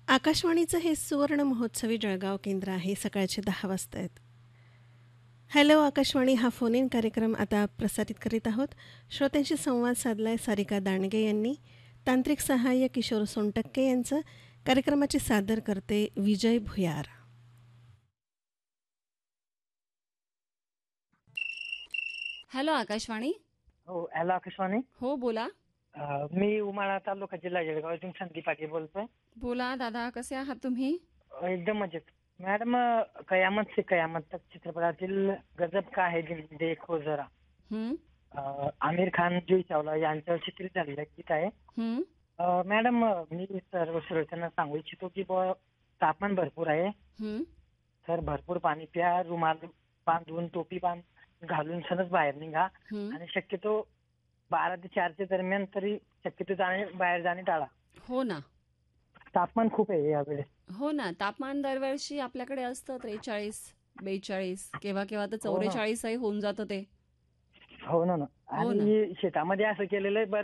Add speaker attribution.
Speaker 1: आकाशवाणीचं हे सुवर्ण महोत्सवी जळगाव केंद्र आहे. सकाळचे 10 वाजता आहेत. हॅलो आकाशवाणी हा फोन इन कार्यक्रम आता प्रसारित करीत आहोत. श्रोत्यांशी संवाद साधलाय सारिका दांडगे यांनी. तांत्रिक सहाय्य किशोर सोनटक्के यांचं. कार्यक्रमाचे सादर करते विजय भुयार.
Speaker 2: हॅलो आकाशवाणी.
Speaker 3: हो, हॅलो आकाशवाणी.
Speaker 2: हो बोला.
Speaker 3: मी उमाळा तालुका जिल्हा जळगावातून संदीप पाटील बोलतोय.
Speaker 2: बोला दादा, कसे आहात तुम्ही?
Speaker 3: एकदम मजेत. मॅडम, कयामत से कयामत तक चित्रपटातील गजब का है दिल देखो जरा,
Speaker 2: हं,
Speaker 3: आमिर खान, जुही चावला यांच्यावर चित्रित झालेलं गीत आहे.
Speaker 2: हं,
Speaker 3: मॅडम, मी सर्व श्रोत्यांना सांगू इच्छितो की तापमान भरपूर आहे,
Speaker 2: हं.
Speaker 3: तर भरपूर पाणी प्या, रुमाल बांधून टोपी घालून सणच बाहेर निघा
Speaker 2: हं.
Speaker 3: आणि शक्यतो 12 ते 4 दरम्यान तरी शक्यतो बाहेर जाणे टाळा.
Speaker 2: हो ना,
Speaker 3: तापमान खूप आहे यावेळेस.
Speaker 2: हो ना. तापमान दरवर्षी आपल्याकडे असतं 43, 42, केव्हा केव्हा तर
Speaker 3: हो ना.
Speaker 2: 44 होऊन जातं ते.
Speaker 3: हो ना.
Speaker 2: हो ना.
Speaker 3: आणि शेतामध्ये असं केलेलं आहे